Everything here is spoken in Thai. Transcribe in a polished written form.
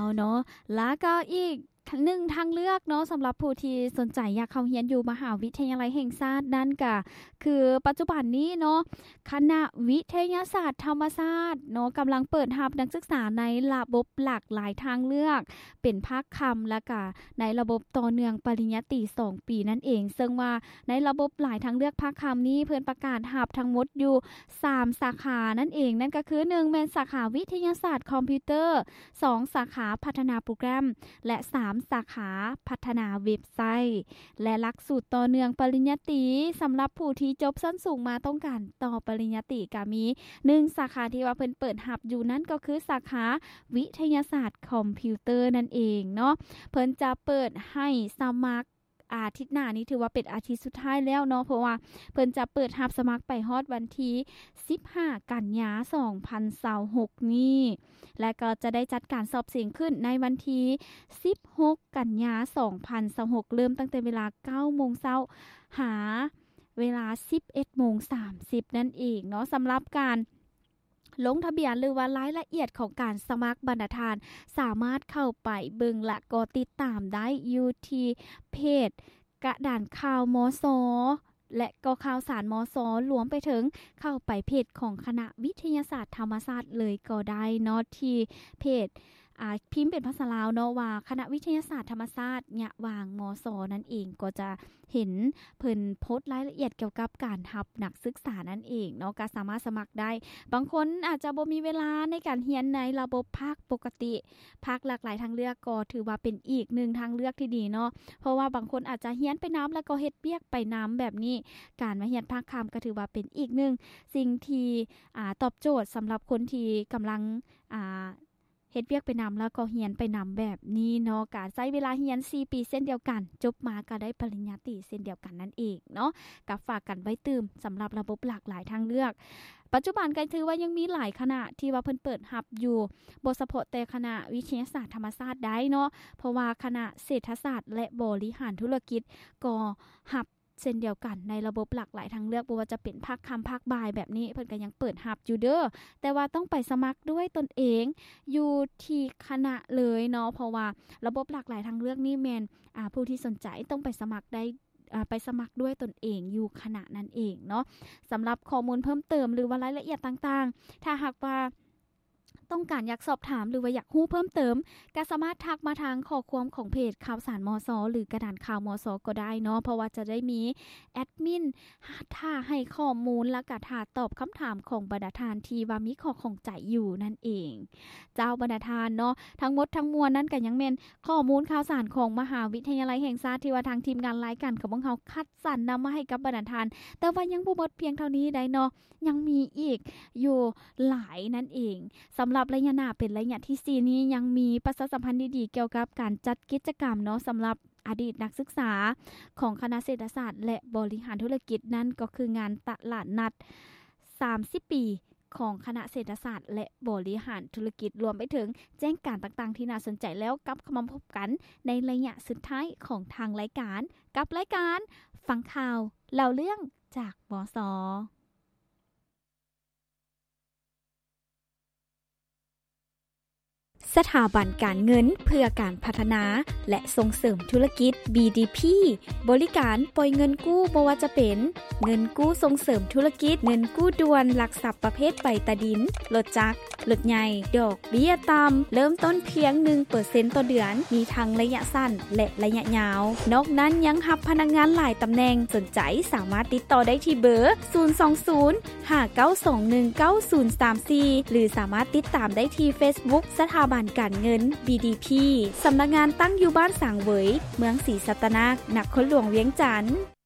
เนาะแล้วก็อีกหนึ่งทางเลือกเนาะสำหรับผู้ที่สนใจอยากเข้าเรียนอยู่มหาวิทยาลัยแห่งชาตินั่นก็คือปัจจุบันนี้เนาะคณะวิทยาศาสตร์ธรรมศาสตร์เนาะกำลังเปิดรับนักศึกษาในระบบหลากหลายทางเลือกเป็นภาคคำและก็ในระบบต่อเนื่องปริญญาตรี2ปีนั่นเองซึ่งว่าในระบบหลายทางเลือกภาคคำนี้เพิ่นประกาศรับทั้งหมดอยู่3สาขานั่นเองนั่นก็คือ1แม่นสาขาวิทยาศาสตร์คอมพิวเตอร์2สาขาพัฒนาโปรแกรมและ3สาขาพัฒนาเว็บไซต์และหลักสูตรต่อเนื่องปริญญาตรีสำหรับผู้ที่จบชั้นสูงมาต้องการต่อปริญญาตรีก็มี1สาขาที่ว่าเพิ่นเปิดรับอยู่นั่นก็คือสาขาวิทยาศาสตร์คอมพิวเตอร์นั่นเองเนาะเพิ่นจะเปิดให้สมัครอาทิตย์หน้านี้ถือว่าเป็นอาทิตย์สุดท้ายแล้วเนาะเพราะว่าเพิ่นจะเปิดรับสมัครไปฮอดวันที่15กันยายน2026นี้และก็จะได้จัดการสอบเสียงขึ้นในวันที่16กันยายน2026เริ่มตั้งแต่เวลา 9:00 นหาเวลา 11:30 นั่นเองเนาะสำหรับการลงทะเบียนหรือว่ารายละเอียดของการสมัครบรรณาธิการสามารถเข้าไปเบิ่งและก็ติดตามได้อยู่ที่เพจกระดานข่าวมส.และก็ข่าวสารมส.รวมไปถึงเข้าไปเพจของคณะวิทยาศาสตร์ธรรมศาสตร์เลยก็ได้เนาะที่เพจพิมพ์เป็นภาษาลาวเนาะว่าคณะวิทยาศาสตร์ธรรมศาสตร์ยะวางมส.นั่นเองก็จะเห็นเพิ่นโพสต์รายละเอียดเกี่ยวกับการรับนักศึกษานั่นเองเนาะก็สามารถสมัครได้บางคนอาจจะบ่มีเวลาในการเรียนในระบบภาคปกติภาคหลากหลายทางเลือกก็ถือว่าเป็นอีกหนึ่งทางเลือกที่ดีเนาะเพราะว่าบางคนอาจจะเรียนไปน้ำแล้วก็เฮ็ดเวียกไปน้ำแบบนี้การมาเรียนภาคค่ำก็ถือว่าเป็นอีกหนึ่งสิ่งที่ตอบโจทย์สำหรับคนที่กำลังเฮ็ดเวียกไปนำแล้วก็เรียนไปนำแบบนี้เนาะการใช้เวลาเรียน4ปีเส้นเดียวกันจบมาก็ได้ปริญญาตรีเส้นเดียวกันนั่นเองเนาะก็ฝากกันไว้ตื่มสำหรับระบบหลากหลายทางเลือกปัจจุบันก็ถือว่ายังมีหลายคณะที่ว่าเพิ่นเปิดรับอยู่บ่เฉพาะแต่คณะวิทยาศาสตร์ธรรมศาสตร์ได้เนาะเพราะว่าคณะเศรษฐศาสตร์และบริหารธุรกิจก็รับเช่นเดียวกันในระบบหลากหลายทางเลือกบ่ว่าจะเป็นภาคค่ำภาคบ่ายแบบนี้เพิ่นก็ยังเปิดรับอยู่เด้อแต่ว่าต้องไปสมัครด้วยตนเองอยู่ที่คณะเลยเนาะเพราะว่าระบบหลากหลายทางเลือกนี่แม่นผู้ที่สนใจต้องไปสมัครได้ไปสมัครด้วยตนเองอยู่คณะนั้นเองเนาะสำหรับข้อมูลเพิ่มเติมหรือว่ารายละเอียดต่างๆถ้าหากว่าต้องการอยากสอบถามหรือว่าอยากรู้เพิ่มเติมก็สามารถทักมาทางข้อความของเพจข่าวสารมส.หรือกระดานข่าวมส.ก็ได้เนาะเพราะว่าจะได้มีแอดมินถ้าให้ข้อมูลและก็ถ้าตอบคำถามของบรรณาธิการที่ว่ามีข้อข้องใจอยู่นั่นเองเจ้าบรรณาธิการเนาะทั้งหมดทั้งมวลนั้นก็ยังแม่นข้อมูลข่าวสารของมหาวิทยาลัยแห่งชาติที่ว่าทางทีมงานรายการของพวกเฮาคัดสรรนำมาให้กับบรรณาธิการแต่ว่ายังบ่หมดเพียงเท่านี้ได้เนาะยังมีอีกอยู่หลายนั่นเองสำหรับระยะหน้าเป็นระยะที่4นี้ยังมีประชาสัมพันธ์ดีๆเกี่ยวกับการจัดกิจกรรมเนาะสำหรับอดีตนักศึกษาของคณะเศรษฐศาสตร์และบริหารธุรกิจนั่นก็คืองานตลาดนัด30ปีของคณะเศรษฐศาสตร์และบริหารธุรกิจรวมไปถึงแจ้งการต่างๆที่น่าสนใจแล้วกลับมาพบกันในระยะสุดท้ายของทางรายการกับรายการฟังข่าวเล่าเรื่องจากมส.สถาบันการเงินเพื่อการพัฒนาและส่งเสริมธุรกิจ BDP บริการปล่อยเงินกู้บ่ว่าจะเป็นเงินกู้ส่งเสริมธุรกิจเงินกู้ด่วนหลักทรัพย์ประเภทใบตะดินรถจักรรถใหญ่ดอกเบี้ยต่ำเริ่มต้นเพียง 1% ต่อเดือนมีทั้งระยะสั้นและระยะยาวนอกนั้นยังรับพนักงานหลายตำแหน่งสนใจสามารถติดต่อได้ที่เบอร์ 020-5921-9034 หรือสามารถติดตามได้ที่ Facebook สถาบันการเงิน BDP สำนักงานตั้งอยู่บ้านสางเหวยเมืองศรีสัตนานครหลวงเวียงจันทน์